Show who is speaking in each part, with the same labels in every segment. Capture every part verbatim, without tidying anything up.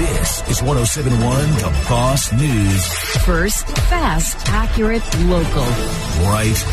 Speaker 1: This is one oh seven point one The Boss News.
Speaker 2: First, fast, accurate, local.
Speaker 1: Right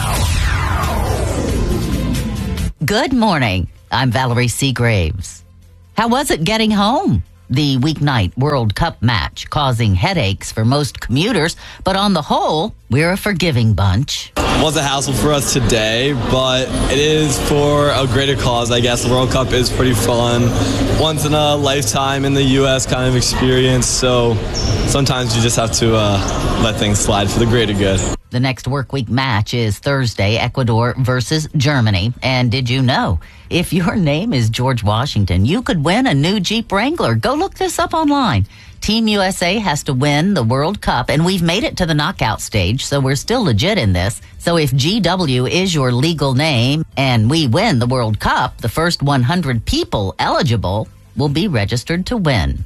Speaker 1: now.
Speaker 3: Good morning. I'm Valerie Seagraves. How was it getting home? The weeknight World Cup match causing headaches for most commuters, but on the whole, we're a forgiving bunch.
Speaker 4: It was a hassle for us today, but it is for a greater cause, I guess. The World Cup is pretty fun. Once in a lifetime in the U S kind of experience, so sometimes you just have to uh, let things slide for the greater good.
Speaker 3: The next work week match is Thursday, Ecuador versus Germany. And did you know, if your name is George Washington, you could win a new Jeep Wrangler. Go look this up online. Team U S A has to win the World Cup, and we've made it to the knockout stage, so we're still legit in this. So if G W is your legal name and we win the World Cup, the first one hundred people eligible will be registered to win.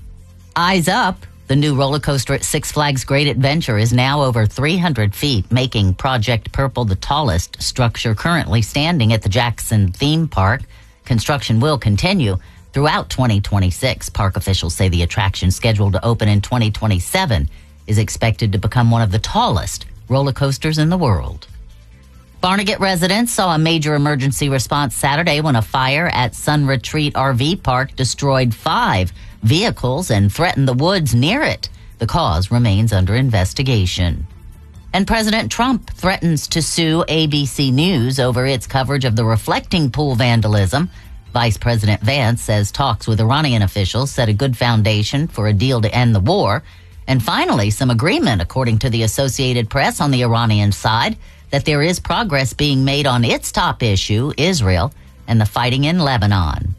Speaker 3: Eyes up. The new roller coaster at Six Flags Great Adventure is now over three hundred feet, making Project Purple the tallest structure currently standing at the Jackson theme park. Construction will continue throughout twenty twenty-six. Park officials say the attraction, scheduled to open in twenty twenty-seven, is expected to become one of the tallest roller coasters in the world. Barnegat residents saw a major emergency response Saturday when a fire at Sun Retreat R V Park destroyed five vehicles and threatened the woods near it. The cause remains under investigation. And President Trump threatens to sue A B C News over its coverage of the reflecting pool vandalism. Vice President Vance says talks with Iranian officials set a good foundation for a deal to end the war. And finally, some agreement, according to the Associated Press, on the Iranian side, that there is progress being made on its top issue, Israel, and the fighting in Lebanon.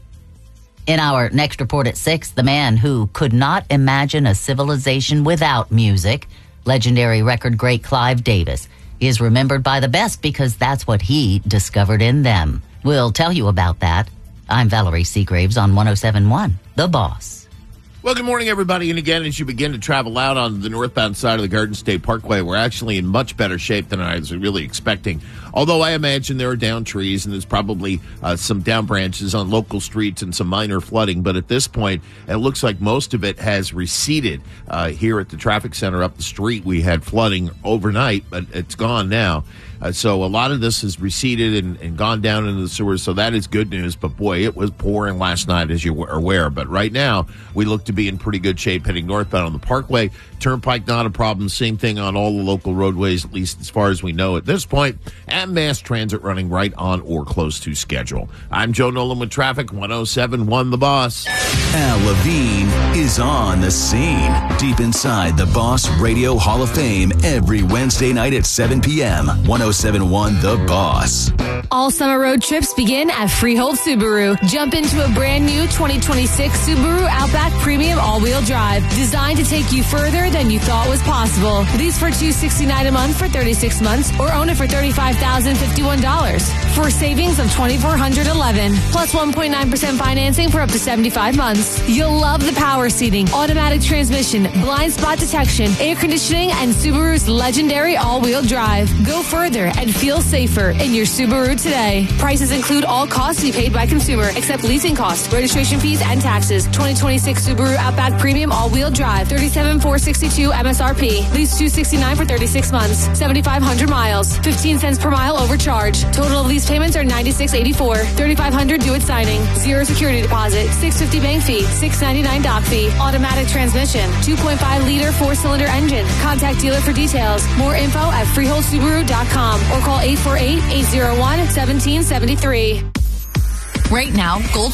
Speaker 3: In our next report at six, the man who could not imagine a civilization without music, legendary record great Clive Davis, is remembered by the best because that's what he discovered in them. We'll tell you about that. I'm Valerie Seagraves on one oh seven point one The Boss.
Speaker 5: Well, good morning, everybody. And again, as you begin to travel out on the northbound side of the Garden State Parkway, we're actually in much better shape than I was really expecting. Although I imagine there are down trees and there's probably uh, some down branches on local streets and some minor flooding. But at this point, it looks like most of it has receded. Uh, here at the traffic center up the street, we had flooding overnight, but it's gone now. Uh, so a lot of this has receded and, and gone down into the sewers, so that is good news. But, boy, it was pouring last night, as you are aware. But right now, we look to be in pretty good shape heading northbound on the Parkway. Turnpike, not a problem. Same thing on all the local roadways, at least as far as we know at this point. And mass transit running right on or close to schedule. I'm Joe Nolan with traffic, one oh seven point one The Boss.
Speaker 1: Al Levine is on the scene, deep inside the Boss Radio Hall of Fame every Wednesday night at seven p.m. one oh seven point one The Boss.
Speaker 6: All summer road trips begin at Freehold Subaru. Jump into a brand new twenty twenty-six Subaru Outback Premium All-Wheel Drive, designed to take you further than you thought was possible. Lease for two hundred sixty-nine dollars a month for thirty-six months, or own it for thirty-five thousand fifty-one dollars for savings of two thousand four hundred eleven dollars, plus one point nine percent financing for up to seventy-five months. You'll love the power seating, automatic transmission, blind spot detection, air conditioning, and Subaru's legendary all-wheel drive. Go further and feel safer in your Subaru today. Prices include all costs to be paid by consumer, except leasing costs, registration fees, and taxes. twenty twenty-six Subaru Outback Premium All-Wheel Drive, thirty-seven thousand four hundred sixty-two M S R P. Lease two hundred sixty-nine dollars for thirty-six months, seventy-five hundred miles, fifteen cents per mile overcharge. Total of lease payments are ninety-six eighty-four, thirty-five hundred due at signing, zero security deposit, six hundred fifty bank fee, six ninety-nine dock fee, automatic transmission, two point five liter four-cylinder engine. Contact dealer for details. More info at freehold subaru dot com or call eight four eight, eight oh one, one seven seven three.
Speaker 2: Right now, Gold